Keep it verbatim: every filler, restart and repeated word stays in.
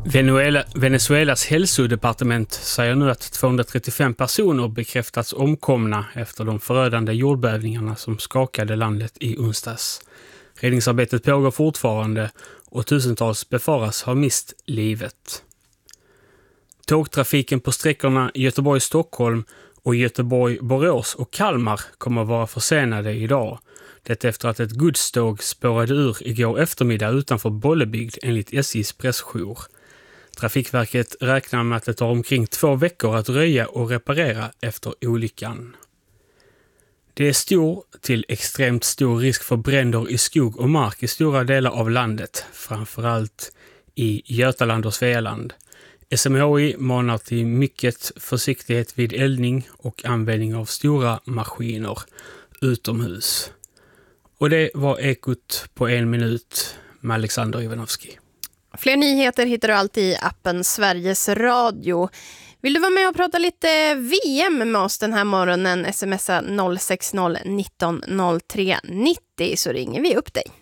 Venezuela, Venezuelas hälsodepartement säger nu att tvåhundratrettiofem personer bekräftats omkomna efter de förödande jordbävningarna som skakade landet i onsdags. Räddningsarbetet pågår fortfarande och tusentals befaras ha mist livet. Tågtrafiken på sträckorna Göteborg-Stockholm och Göteborg-Borås och Kalmar kommer att vara försenade idag. Det efter att ett godståg spårade ur igår eftermiddag utanför Bollebygd enligt S J:s pressjour. Trafikverket räknar med att det tar omkring två veckor att röja och reparera efter olyckan. Det är stor till extremt stor risk för bränder i skog och mark i stora delar av landet, framförallt i Götaland och Svealand. S M H I manar till mycket försiktighet vid eldning och användning av stora maskiner utomhus. Och det var Ekot på en minut med Alexander Ivanovski. Fler nyheter hittar du alltid i appen Sveriges Radio. Vill du vara med och prata lite V M med oss den här morgonen? Smsa noll sex noll nitton noll tre nittio så ringer vi upp dig.